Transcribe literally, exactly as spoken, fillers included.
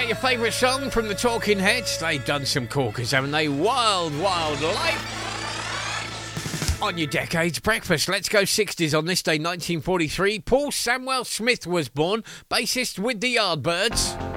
Your favourite song from the Talking Heads? They've done some corkers, haven't they? Wild, wild life. On your Decades Breakfast, let's go sixties on this day, nineteen forty-three. Paul Samwell Smith was born, bassist with the Yardbirds.